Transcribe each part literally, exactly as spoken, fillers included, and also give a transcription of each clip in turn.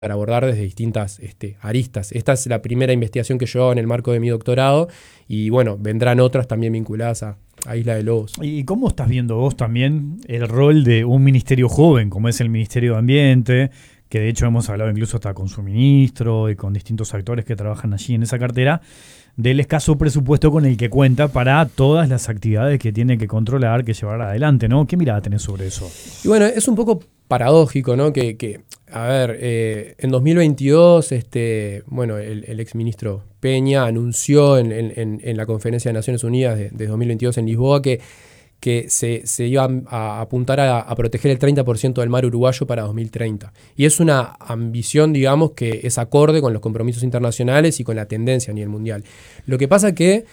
para abordar desde distintas este, aristas. Esta es la primera investigación que yo hago en el marco de mi doctorado y bueno, vendrán otras también vinculadas a, a Isla de Lobos. ¿Y cómo estás viendo vos también el rol de un ministerio joven como es el Ministerio de Ambiente, que de hecho hemos hablado incluso hasta con su ministro y con distintos actores que trabajan allí en esa cartera, del escaso presupuesto con el que cuenta para todas las actividades que tiene que controlar, que llevar adelante, ¿no? ¿Qué mirada tenés sobre eso? Y bueno, es un poco paradójico, ¿no? Que, que a ver, eh, en dos mil veintidós, este, bueno, el, el exministro Peña anunció en, en, en la Conferencia de Naciones Unidas de, de dos mil veintidós en Lisboa que, que se, se iba a apuntar a, a proteger el treinta por ciento del mar uruguayo para dos mil treinta. Y es una ambición, digamos, que es acorde con los compromisos internacionales y con la tendencia a nivel mundial. Lo que pasa que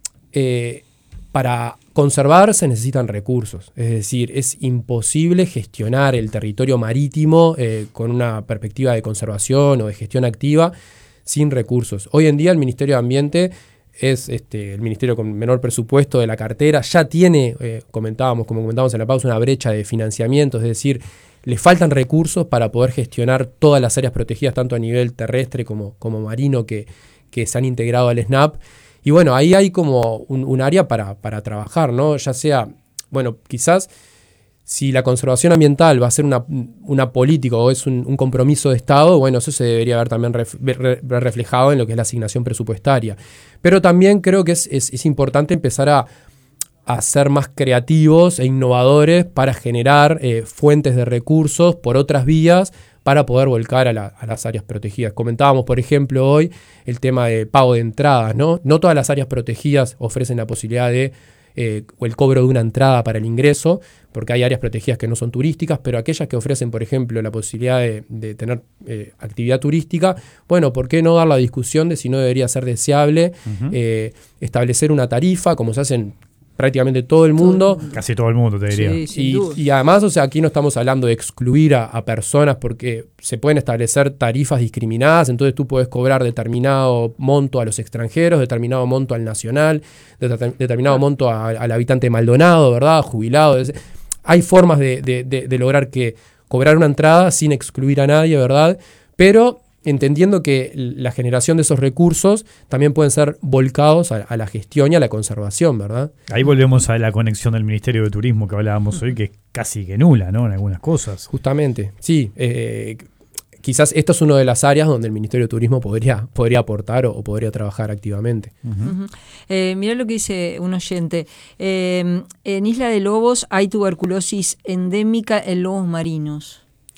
eh, para conservar se necesitan recursos, es decir, es imposible gestionar el territorio marítimo eh, con una perspectiva de conservación o de gestión activa sin recursos. Hoy en día el Ministerio de Ambiente es este, el ministerio con menor presupuesto de la cartera, ya tiene, eh, comentábamos, como comentábamos en la pausa, una brecha de financiamiento, es decir, le faltan recursos para poder gestionar todas las áreas protegidas, tanto a nivel terrestre como, como marino, que, que se han integrado al SNAP. Y bueno, ahí hay como un, un área para, para trabajar, ¿no? Ya sea, bueno, quizás si la conservación ambiental va a ser una, una política o es un, un compromiso de Estado, bueno, eso se debería ver también ref, re, reflejado en lo que es la asignación presupuestaria. Pero también creo que es, es, es importante empezar a, a ser más creativos e innovadores para generar eh, fuentes de recursos por otras vías para poder volcar a, la, a las áreas protegidas. Comentábamos, por ejemplo, hoy el tema de pago de entradas, ¿no? No todas las áreas protegidas ofrecen la posibilidad de eh, o el cobro de una entrada para el ingreso, porque hay áreas protegidas que no son turísticas, pero aquellas que ofrecen, por ejemplo, la posibilidad de, de tener eh, actividad turística, bueno, ¿por qué no dar la discusión de si no debería ser deseable uh-huh. eh, establecer una tarifa, como se hace en prácticamente todo el mundo? Casi todo el mundo, te diría. Sí, y, y además, o sea, aquí no estamos hablando de excluir a, a personas porque se pueden establecer tarifas discriminadas, entonces tú puedes cobrar determinado monto a los extranjeros, determinado monto al nacional, det- determinado monto a, al habitante de Maldonado, ¿verdad? Jubilado. Es, hay formas de, de, de, de lograr que cobrar una entrada sin excluir a nadie, ¿verdad? Pero entendiendo que la generación de esos recursos también pueden ser volcados a, a la gestión y a la conservación, ¿verdad? Ahí volvemos a la conexión del Ministerio de Turismo que hablábamos hoy, que es casi que nula, ¿no? En algunas cosas. Justamente, sí. Eh, quizás esta es una de las áreas donde el Ministerio de Turismo podría, podría aportar o, o podría trabajar activamente. Uh-huh. Uh-huh. Eh, mirá lo que dice un oyente. Eh, en Isla de Lobos hay tuberculosis endémica en lobos marinos.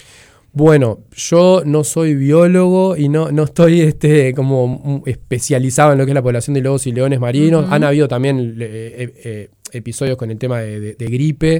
Bueno, yo no soy biólogo y no, no estoy este, como especializado en lo que es la población de lobos y leones marinos. Uh-huh. Han habido también eh, eh, episodios con el tema de, de, de gripe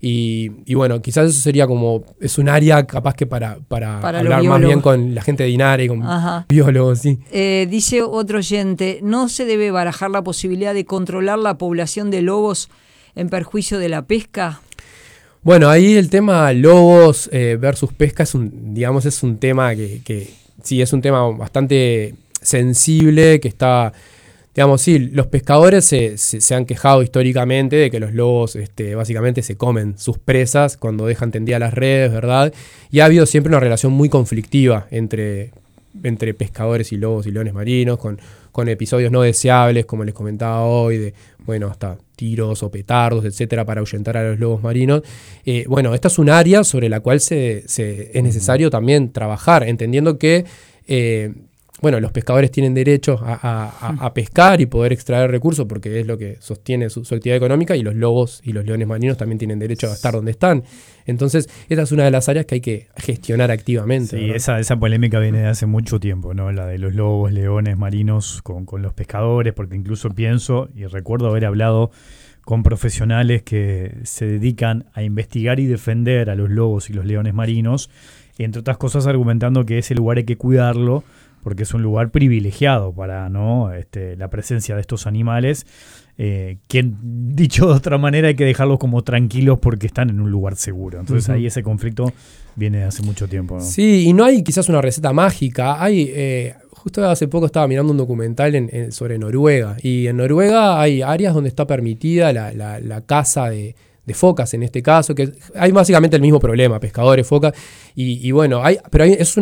y, y bueno, quizás eso sería como, es un área capaz que para, para, para hablar más bien con la gente de INARE y con Ajá. biólogos, sí. Eh, dice otro oyente, ¿no se debe barajar la posibilidad de controlar la población de lobos en perjuicio de la pesca? Bueno, ahí el tema lobos eh, versus pesca es un, digamos, es un tema que, que sí, es un tema bastante sensible, que está, digamos, sí, los pescadores se, se, se han quejado históricamente de que los lobos este, básicamente se comen sus presas cuando dejan tendidas las redes, ¿verdad? Y ha habido siempre una relación muy conflictiva entre, entre pescadores y lobos y leones marinos, con, con episodios no deseables, como les comentaba hoy, de, bueno, hasta tiros o petardos, etcétera, para ahuyentar a los lobos marinos. Eh, bueno, esta es un área sobre la cual se, se, es necesario también trabajar, entendiendo que eh, bueno, los pescadores tienen derecho a, a, a pescar y poder extraer recursos porque es lo que sostiene su, su actividad económica, y los lobos y los leones marinos también tienen derecho a estar donde están. Entonces, esta es una de las áreas que hay que gestionar activamente. Sí, esa, esa polémica viene de hace mucho tiempo, ¿no? La de los lobos, leones marinos con, con los pescadores, porque incluso pienso y recuerdo haber hablado con profesionales que se dedican a investigar y defender a los lobos y los leones marinos, entre otras cosas argumentando que ese lugar hay que cuidarlo porque es un lugar privilegiado para no este, la presencia de estos animales, eh, que dicho de otra manera hay que dejarlos como tranquilos porque están en un lugar seguro. Entonces uh-huh. ahí ese conflicto viene de hace mucho tiempo, ¿no? Sí, y no hay quizás una receta mágica. Hay, eh, justo hace poco estaba mirando un documental en, en, sobre Noruega, y en Noruega hay áreas donde está permitida la, la, la caza de de focas en este caso, que hay básicamente el mismo problema, pescadores, focas, y, y bueno, hay, pero hay, es una